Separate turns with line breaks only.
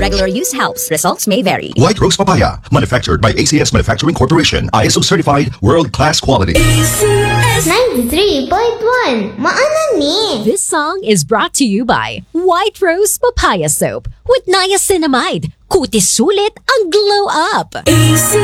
Regular use helps. Results may vary.
White Rose Papaya, manufactured by ACS Manufacturing Corporation. ISO certified, world-class quality.
93.1 Maanan ni.
This song is brought to you by White Rose Papaya Soap with niacinamide. Kutis sulit ang glow up.